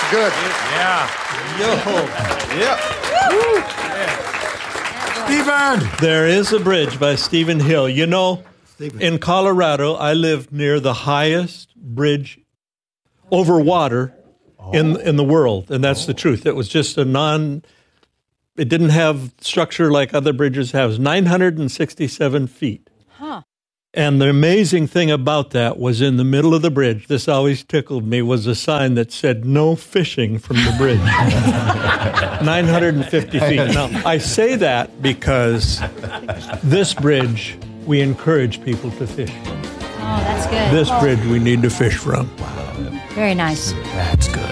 That's good. Stephen! There is a bridge by Stephen Hill. You know, in Colorado, I lived near the highest bridge over water in the world, and that's the truth. It was just it didn't have structure like other bridges have. It was 967 feet. Huh. And the amazing thing about that was in the middle of the bridge, this always tickled me, was a sign that said, "No fishing from the bridge." 950 feet. Now, I say that because this bridge, we encourage people to fish from. Oh, that's good. This bridge we need to fish from. Very nice. That's good.